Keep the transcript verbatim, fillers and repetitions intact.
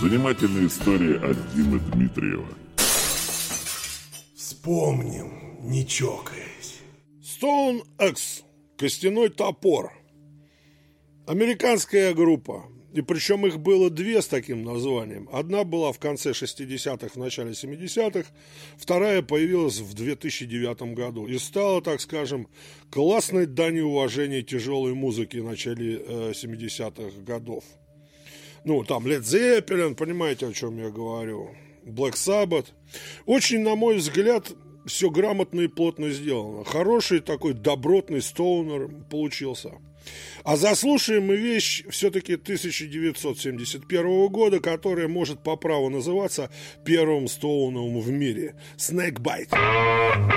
Занимательная история от Димы Дмитриева. Вспомним, не чокаясь. Stone Axe. Костяной топор. Американская группа. И причем их было две с таким названием. Одна была в конце шестидесятых, в начале семидесятых, вторая появилась в две тысячи девятом году и стала, так скажем, классной данью уважения тяжелой музыки в начале э, семидесятых годов. Ну, там Led Zeppelin, понимаете, о чем я говорю, Black Sabbath. Очень, на мой взгляд, все грамотно и плотно сделано. Хороший такой добротный стоунер получился. А заслушаем мы вещь все-таки тысяча девятьсот семьдесят первого года, которая может по праву называться первым стоуном в мире. Snakebite.